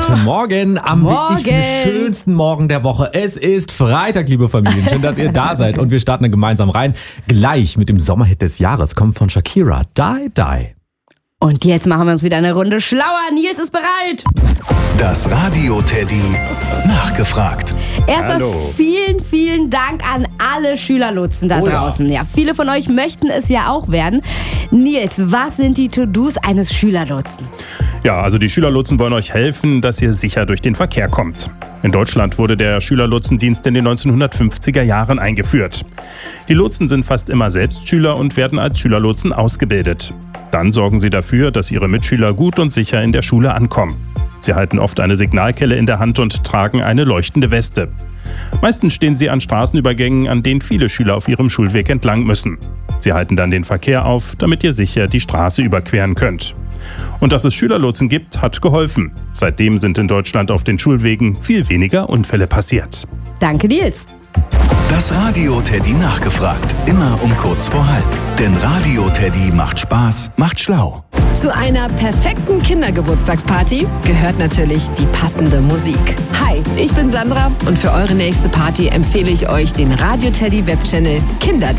Guten Morgen am, wie ich finde, schönsten Morgen der Woche. Es ist Freitag, liebe Familien. Schön, dass ihr da seid. Und wir starten gemeinsam rein. Gleich mit dem Sommerhit des Jahres kommt von Shakira, Die Die. Und jetzt machen wir uns wieder eine Runde schlauer. Nils ist bereit. Das Radio-Teddy nachgefragt. Erstmal vielen Dank an alle Schülerlotsen da draußen. Ja, viele von euch möchten es ja auch werden. Nils, was sind die To-Dos eines Schülerlotsen? Ja, also die Schülerlotsen wollen euch helfen, dass ihr sicher durch den Verkehr kommt. In Deutschland wurde der Schülerlotsendienst in den 1950er Jahren eingeführt. Die Lotsen sind fast immer selbst Schüler und werden als Schülerlotsen ausgebildet. Dann sorgen sie dafür, dass ihre Mitschüler gut und sicher in der Schule ankommen. Sie halten oft eine Signalkelle in der Hand und tragen eine leuchtende Weste. Meistens stehen sie an Straßenübergängen, an denen viele Schüler auf ihrem Schulweg entlang müssen. Sie halten dann den Verkehr auf, damit ihr sicher die Straße überqueren könnt. Und dass es Schülerlotsen gibt, hat geholfen. Seitdem sind in Deutschland auf den Schulwegen viel weniger Unfälle passiert. Danke, Nils. Das Radio-Teddy nachgefragt. Immer um kurz vor halb. Denn Radio-Teddy macht Spaß, macht schlau. Zu einer perfekten Kindergeburtstagsparty gehört natürlich die passende Musik. Hi, ich bin Sandra und für eure nächste Party empfehle ich euch den Radio-Teddy Webchannel Kinder.